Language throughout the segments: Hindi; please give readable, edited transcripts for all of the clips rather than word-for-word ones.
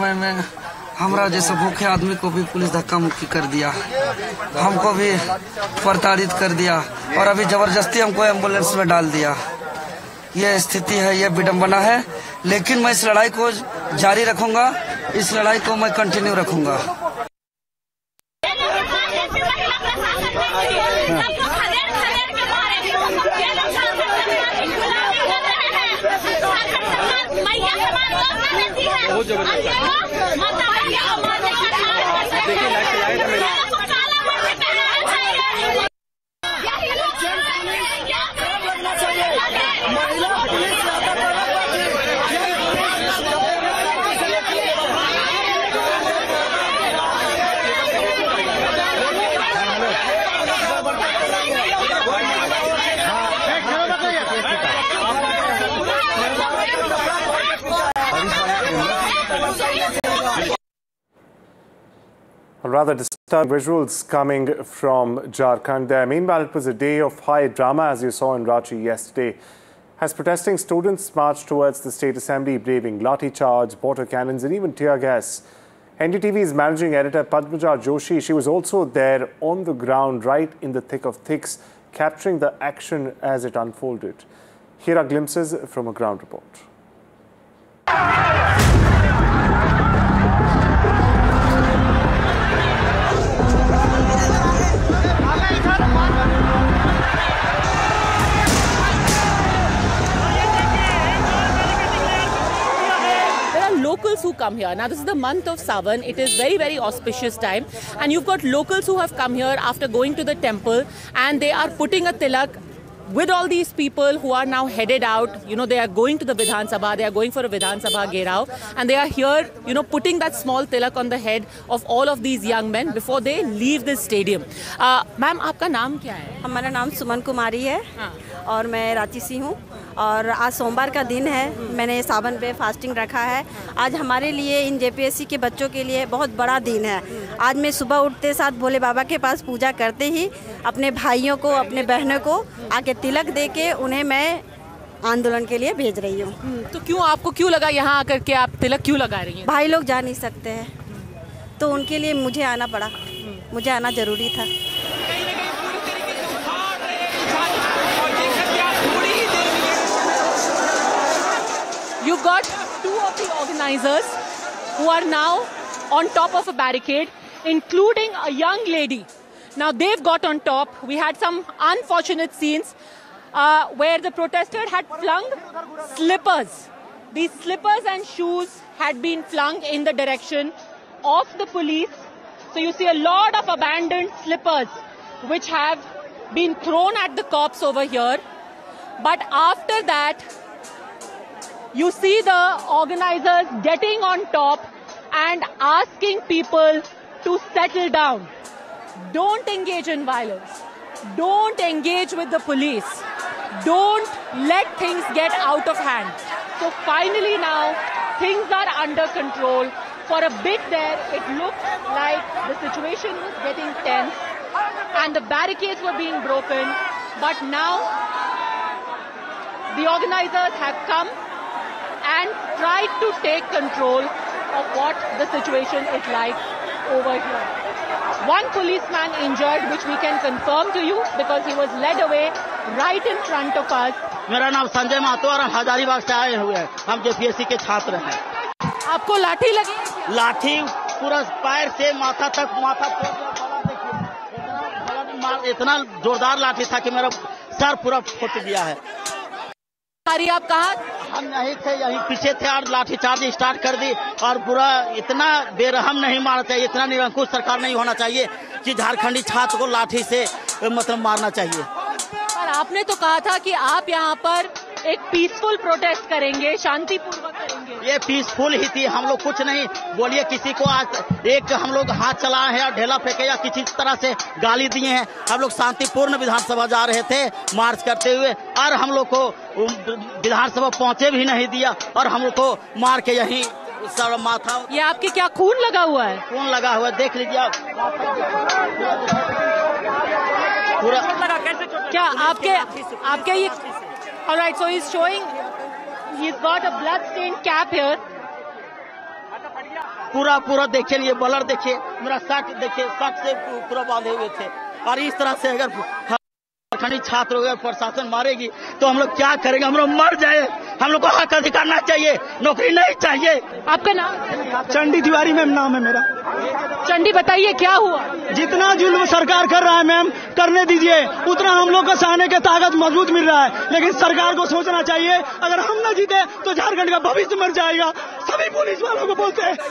समय में हमारा जैसा भूखे आदमी को भी पुलिस धक्का मुक्की कर दिया, हमको भी प्रताड़ित कर दिया और अभी जबरदस्ती हमको एम्बुलेंस में डाल दिया। ये स्थिति है, ये विडंबना है, लेकिन मैं इस लड़ाई को जारी रखूंगा, इस लड़ाई को मैं कंटिन्यू रखूंगा। Rather disturbing visuals coming from Jharkhand there. Meanwhile, it was a day of high drama, as you saw in Ranchi yesterday, as protesting students marched towards the State Assembly, braving lathi charge, water cannons and even tear gas. NDTV's managing editor Padmaja Joshi, she was also there on the ground, right in the thick of thicks, capturing the action as it unfolded. Here are glimpses from a ground report. Locals who come here. Now this is the month of Sawan. It is very, very auspicious time, and you've got locals who have come here after going to the temple, and they are putting a tilak with all these people who are now headed out. You know, they are going to the Vidhan Sabha, they are going for a Vidhan Sabha Gherao, and they are here, you know, putting that small tilak on the head of all of these young men before they leave this stadium. Ma'am, आपका नाम क्या है? हमारा नाम सुमन कुमारी है और मैं रांची से हूँ और आज सोमवार का दिन है। मैंने सावन पे फास्टिंग रखा है। आज हमारे लिए इन जेपीएससी के बच्चों के लिए बहुत बड़ा दिन है। आज मैं सुबह उठते साथ भोले बाबा के पास पूजा करते ही अपने भाइयों को, अपने बहनों को आके तिलक दे के उन्हें मैं आंदोलन के लिए भेज रही हूँ। तो क्यों, आपको क्यों लगा यहाँ आकर के आप तिलक क्यों लगा रही हैं? भाई लोग जा नहीं सकते हैं तो उनके लिए मुझे आना पड़ा, मुझे आना ज़रूरी था। You got two of the organizers who are now on top of a barricade, including a young lady. Now they've got on top. We had some unfortunate scenes where the protester had flung slippers. These slippers and shoes had been flung in the direction of the police. So you see a lot of abandoned slippers which have been thrown at the cops over here. But after that, you see the organizers getting on top and asking people to settle down. Don't engage in violence. Don't engage with the police. Don't let things get out of hand. So finally now, things are under control. For a bit there, it looked like the situation was getting tense and the barricades were being broken. But now, the organizers have come and tried to take control of what the situation is like over here. One policeman injured, which we can confirm to you because he was led away right in front of us. मेरा नाम संजय महतो और हम हजारीबाग से आए हुए हैं। हम जेपीएससी के छात्र हैं। आपको लाठी लगी? लाठी पूरा पैर से माथा तक, इतना जोरदार लाठी था कि मेरा सर पूरा फूट गया है। आप कहाँ? हम यहीं थे, यहीं पीछे थे और लाठी चार्ज स्टार्ट कर दी और पूरा इतना बेरहम नहीं मारना चाहिए, इतना निरंकुश सरकार नहीं होना चाहिए कि झारखंडी छात्र को लाठी से मतलब मारना चाहिए। पर आपने तो कहा था कि आप यहाँ पर एक पीसफुल प्रोटेस्ट करेंगे, शांतिपूर्वक करेंगे। ये पीसफुल ही थी, हम लोग कुछ नहीं बोलिए किसी को। आज एक हम लोग हाथ चलाए हैं और ढेला फेंके या किसी तरह से गाली दिए हैं। हम लोग शांतिपूर्ण विधानसभा जा रहे थे मार्च करते हुए और हम लोग को विधानसभा पहुंचे भी नहीं दिया और हम लोग को मार के यहीं सर माथा। ये आपके क्या खून लगा हुआ है? खून लगा हुआ है, देख लीजिए आप पूरा। क्या आपके ये? All right, so he's got a blood-stained cap here. पूरा देखिए, ये बलर देखिए, मेरा शर्ट देखिए, शर्ट से पूरा बांधे हुए थे। और इस तरह से अगर झारखंडी छात्र हो प्रशासन मारेगी तो हम लोग क्या करेंगे? हम लोग मर जाए। हम लोग को हक अधिकार ना चाहिए, नौकरी नहीं चाहिए। आपका नाम? चंडी तिवारी मैम नाम है मेरा। चंडी, बताइए क्या हुआ? जितना जुल्म सरकार कर रहा है मैम, करने दीजिए, उतना हम लोग को सहने की ताकत मजबूत मिल रहा है। लेकिन सरकार को सोचना चाहिए, अगर हम न जीते तो झारखंड का भविष्य मर जाएगा। सभी पुलिस वालों को बोलते हैं।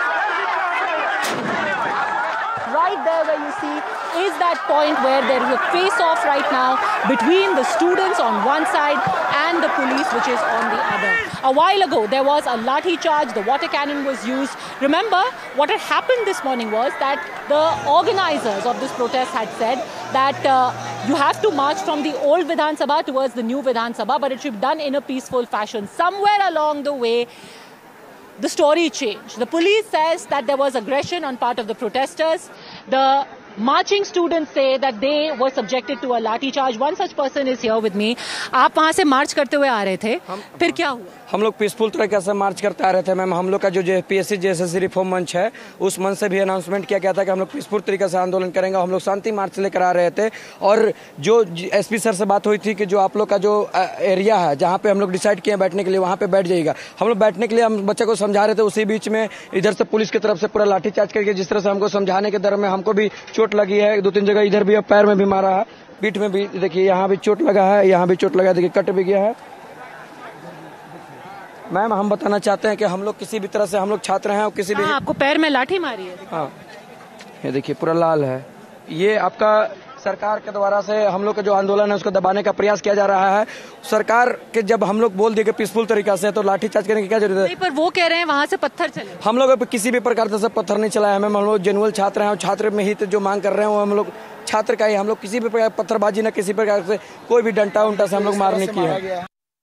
Right there where you see is that point where there is a face-off right now between the students on one side and the police which is on the other. A while ago there was a lathi charge, the water cannon was used. Remember what had happened this morning was that the organizers of this protest had said that you have to march from the old Vidhan Sabha towards the new Vidhan Sabha, but it should be done in a peaceful fashion. Somewhere along the way the story changed. The police says that there was aggression on part of the protesters. The marching students say that they were subjected to a lathi charge. One such person is here with me. आप वहाँ से मार्च करते हुए आ रहे थे, फिर क्या हुआ? हम लोग पीसफुल तरीके से मार्च करते आ रहे थे मैम। हम लोग का जो PSC JSSC रिफॉर्म मंच है, उस मंच से भी अनाउंसमेंट किया गया था कि हम लोग पीसफुल तरीके से आंदोलन करेंगे। हम लोग शांति मार्च लेकर आ रहे थे और जो SP सर से बात हुई थी कि जो आप लोग का जो एरिया है जहाँ पे हम लोग डिसाइड किए बैठने के लिए, वहाँ पे बैठ जाइएगा। हम लोग बैठने के लिए हम बच्चे को समझा रहे थे, उसी बीच में इधर से पुलिस की तरफ से पूरा लाठीचार्ज करके जिस तरह से हमको समझाने के दर में हमको भी चोट लगी है। 2-3 जगह इधर भी, पैर में भी मारा है, पीठ में भी देखिए, यहाँ भी चोट लगा है, यहाँ भी चोट लगा है, देखिए कट भी गया है। मैम हम बताना चाहते हैं कि हम लोग किसी भी तरह से, हम लोग छात्र हैं और किसी भी आपको पैर में लाठी मारी है? हाँ, ये देखिए पूरा लाल है। ये आपका सरकार के द्वारा से हम लोग का जो आंदोलन है उसको दबाने का प्रयास किया जा रहा है। सरकार के जब हम लोग बोल दिए कि पीसफुल तरीका से, तो लाठीचार्ज करने की क्या जरूरत है? नहीं, पर वो कह रहे हैं वहाँ से पत्थर चले। हम लोग किसी भी प्रकार से पत्थर नहीं चलाया है। हम लोग जेनुअल छात्र हैं और छात्र में ही जो मांग कर रहे हैं वो हम लोग छात्र का ही। हम लोग किसी भी प्रकार पत्थरबाजी न किसी प्रकार से कोई भी डंटा उंटा से हम लोग मारने की है।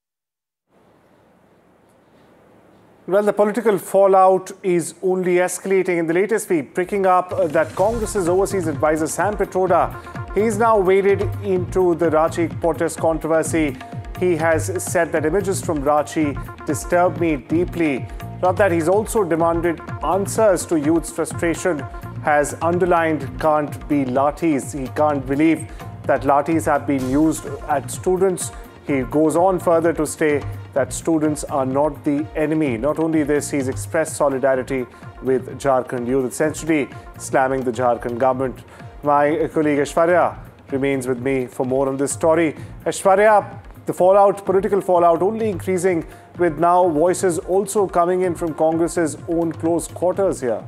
Well, the political fallout is only escalating. In the latest feed, picking up that Congress's overseas advisor Sam Pitroda, he's now waded into the Ranchi protest controversy. He has said that images from Ranchi disturb me deeply. Not that he's also demanded answers to youth's frustration, has underlined can't be lathis. He can't believe that lathis have been used at students. He goes on further to say that students are not the enemy. Not only this, he's expressed solidarity with Jharkhand youth, essentially slamming the Jharkhand government. My colleague Aishwarya remains with me for more on this story. Aishwarya, the fallout, political fallout only increasing, with now voices also coming in from Congress's own close quarters here.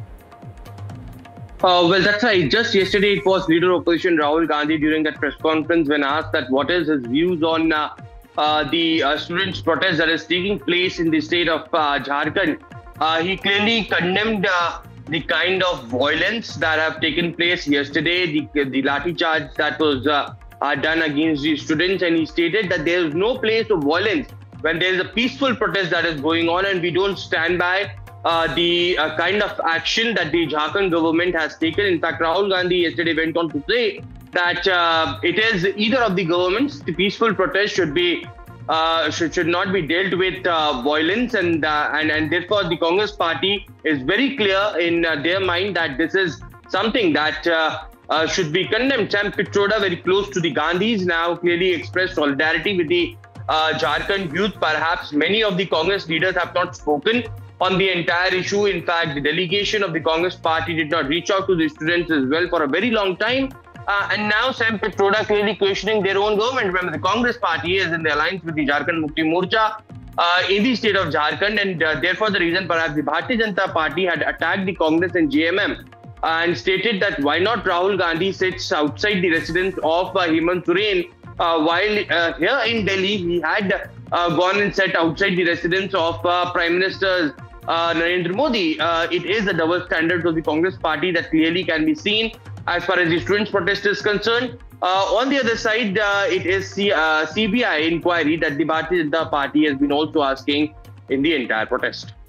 Well, that's right. Just yesterday, it was Leader of Opposition Rahul Gandhi during that press conference when asked that what is his views on the students' protest that is taking place in the state of Jharkhand. He clearly condemned the kind of violence that have taken place yesterday, the lathi charge that was done against the students, and he stated that there is no place of violence when there is a peaceful protest that is going on, and we don't stand by the kind of action that the Jharkhand government has taken. In fact, Rahul Gandhi yesterday went on to say that it is either of the governments. The peaceful protest should be should not be dealt with violence, and therefore the Congress party is very clear in their mind that this is something that should be condemned. Sam Pitroda, very close to the Gandhis, now clearly expressed solidarity with the Jharkhand youth. Perhaps many of the Congress leaders have not spoken on the entire issue. In fact, the delegation of the Congress party did not reach out to the students as well for a very long time. And now Sam Pitroda clearly questioning their own government. Remember, the Congress party is in the alliance with the Jharkhand Mukti Morcha in the state of Jharkhand, and therefore the reason perhaps the Bharatiya Janata Party had attacked the Congress and JMM and stated that why not Rahul Gandhi sits outside the residence of Hemant Soren, while here in Delhi he had gone and sat outside the residence of Prime Minister Narendra Modi. It is a double standard of the Congress party that clearly can be seen as far as the students' protest is concerned. On the other side, it is CBI inquiry that the Bharatiya Janata Party has been also asking in the entire protest.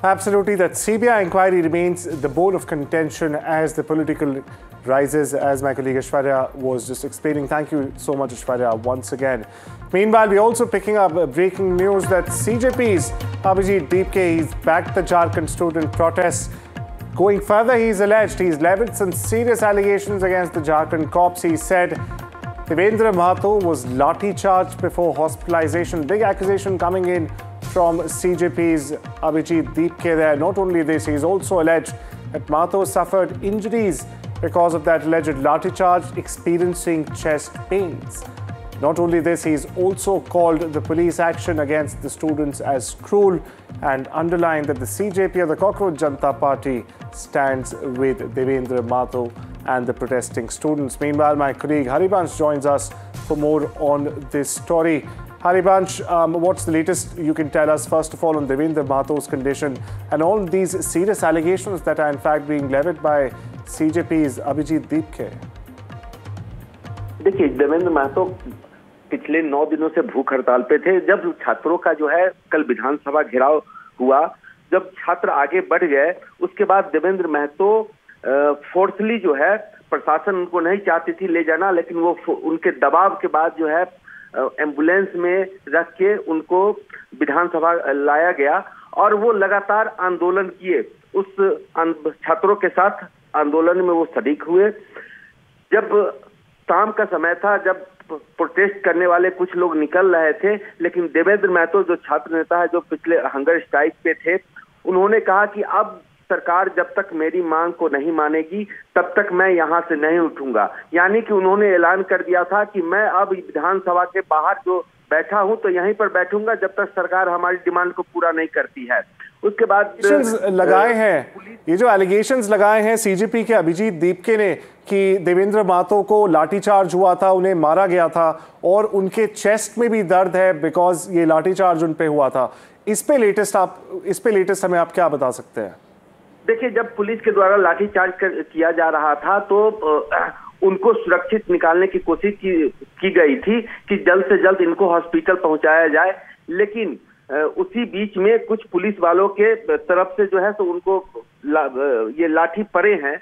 Absolutely, that CBI inquiry remains the bone of contention as the political rises, as my colleague Aishwarya was just explaining. Thank you so much, Aishwarya, once again. Meanwhile, we're also picking up breaking news that CJP's Abhijit Deepke, he's backed the Jharkhand student protests. Going further, he's leveled some serious allegations against the Jharkhand cops. He said Devendra Mahato was lathi charged before hospitalization. Big accusation coming in from CJP's Abhijit Deepke there. Not only this, he's also alleged that Mahato suffered injuries because of that alleged lathi charge, experiencing chest pains. Not only this, he's also called the police action against the students as cruel and underlined that the CJP or the Cockroach Janata Party stands with Devendra Mahato and the protesting students. Meanwhile, my colleague Haribansh joins us for more on this story. Haribansh, what's the latest you can tell us, first of all, on Devendra Mahato's condition and all these serious allegations that are in fact being levied by CJP's Abhijit Deepke? देखिए, देवेंद्र महतो पिछले 9 दिनों से भूख हड़ताल पे थे। जब छात्रों का जो है कल विधानसभा घेराव हुआ, जब छात्र आगे बढ़ गए, उसके बाद देवेंद्र महतो फोर्सली जो है, प्रशासन उनको नहीं चाहती थी ले जाना, लेकिन वो उनके दबाव के बाद जो है एम्बुलेंस में रख के उनको विधानसभा लाया गया और वो लगातार आंदोलन किए। उस छात्रों के साथ आंदोलन में वो शरीक हुए। जब शाम का समय था, जब प्रोटेस्ट करने वाले कुछ लोग निकल रहे थे, लेकिन देवेंद्र महतो जो छात्र नेता है, जो पिछले हंगर स्ट्राइक पे थे, उन्होंने कहा कि अब सरकार जब तक मेरी मांग को नहीं मानेगी तब तक मैं यहां से नहीं उठूंगा। यानी कि उन्होंने ऐलान कर दिया था कि मैं अब विधानसभा के बाहर जो बैठा हूं तो यहीं पर बैठूंगा जब तक सरकार हमारी डिमांड को पूरा नहीं करती है। उसके बाद लगाए हैं, ये जो एलिगेशंस लगाए हैं सीजेपी के अभिजीत दीपके ने कि देवेंद्र महतो को लाठीचार्ज हुआ था, उन्हें मारा गया था और उनके चेस्ट में भी दर्द है बिकॉज ये लाठीचार्ज उन पे हुआ था। इस पे लेटेस्ट हमें आप क्या बता सकते हैं? देखिए, जब पुलिस के द्वारा लाठीचार्ज किया जा रहा था तो उनको सुरक्षित निकालने की कोशिश की गई थी कि जल्द से जल्द इनको हॉस्पिटल पहुंचाया जाए, लेकिन उसी बीच में कुछ पुलिस वालों के तरफ से जो है तो उनको ये लाठी पड़े हैं,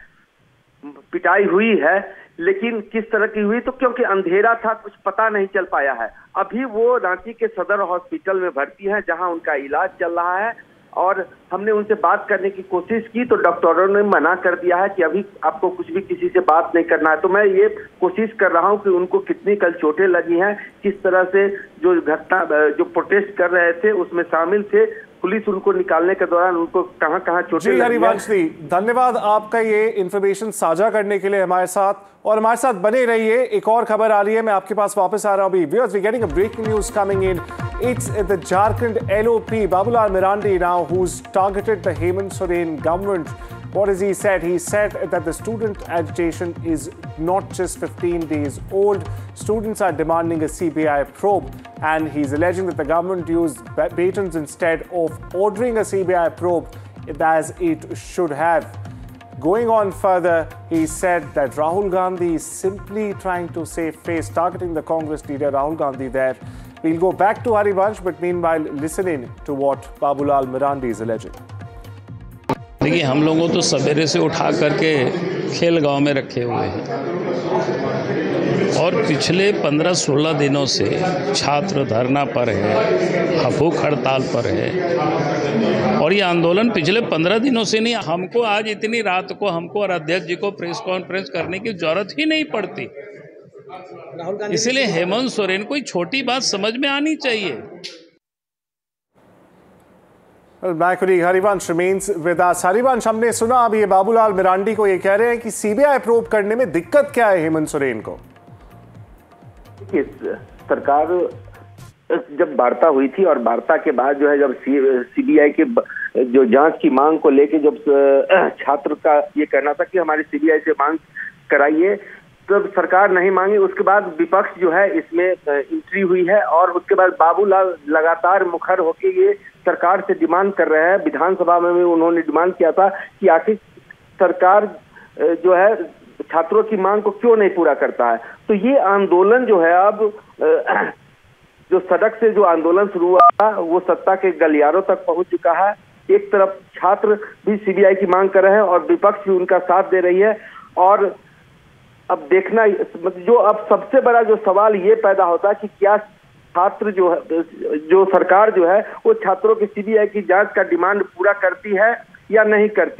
पिटाई हुई है। लेकिन किस तरह की हुई, तो क्योंकि अंधेरा था कुछ पता नहीं चल पाया है। अभी वो रांची के सदर हॉस्पिटल में भर्ती हैं, जहां उनका इलाज चल रहा है और हमने उनसे बात करने की कोशिश की तो डॉक्टरों ने मना कर दिया है कि अभी आपको कुछ भी किसी से बात नहीं करना है। तो मैं ये कोशिश कर रहा हूं कि उनको कितनी कल चोटें लगी हैं, किस तरह से जो घटना जो प्रोटेस्ट कर रहे थे उसमें शामिल थे, पुलिस उनको निकालने के दौरान उनको कहां चोटें लगी। हरिवंश जी, धन्यवाद आपका ये इंफॉर्मेशन साझा करने के लिए हमारे साथ, और हमारे साथ बने रहिए। एक और खबर आ रही है, मैं आपके पास वापस आ रहा हूं। Viewers, we're getting a breaking news coming in. It's the Jharkhand LOP, Babulal Marandi now, who's targeted the Hemant Soren government. What has he said? He said that the student agitation is not just 15 days old. Students are demanding a CBI probe, and he's alleging that the government used batons instead of ordering a CBI probe as it should have. Going on further, he said that Rahul Gandhi is simply trying to save face, targeting the Congress leader Rahul Gandhi there. We'll go back to Harivansh, but meanwhile, listen in to what Babulal Marandi is alleging. देखिए, हम लोगों तो सवेरे से उठा करके खेल गांव में रखे हुए हैं और पिछले 15-16 दिनों से छात्र धरना पर है, भूख हड़ताल पर है और ये आंदोलन पिछले 15 दिनों से नहीं। हमको आज इतनी रात को हमको और अध्यक्ष जी को प्रेस कॉन्फ्रेंस करने की जरूरत ही नहीं पड़ती। इसलिए हेमंत सोरेन को छोटी बात समझ में आनी चाहिए। My colleague Harivansh remains with us. Harivansh, हमने सुना अभी ये बाबूलाल मरांडी को ये कह रहे हैं कि सीबीआई प्रोब करने में दिक्कत क्या है हेमंत सोरेन को? सरकार जब वार्ता हुई थी और वार्ता के बाद जो है जब सीबीआई के जो जांच की मांग को लेके जब छात्र का ये कहना था कि हमारी सीबीआई से मांग कराइए, तब सरकार नहीं मांगी। उसके बाद विपक्ष जो है इसमें एंट्री हुई है और उसके बाद बाबूलाल लगातार मुखर होके ये सरकार से डिमांड कर रहे हैं। विधानसभा में भी उन्होंने डिमांड किया था कि आखिर सरकार जो है छात्रों की मांग को क्यों नहीं पूरा करता है। तो ये आंदोलन जो है अब जो सड़क से जो आंदोलन शुरू हुआ था वो सत्ता के गलियारों तक पहुंच चुका है एक तरफ छात्र भी सीबीआई की मांग कर रहे हैं और विपक्ष भी उनका साथ दे रही है। और अब देखना, जो अब सबसे बड़ा जो सवाल ये पैदा होता है कि क्या छात्र जो सरकार जो है वो छात्रों की सीबीआई की जांच का डिमांड पूरा करती है या नहीं करती।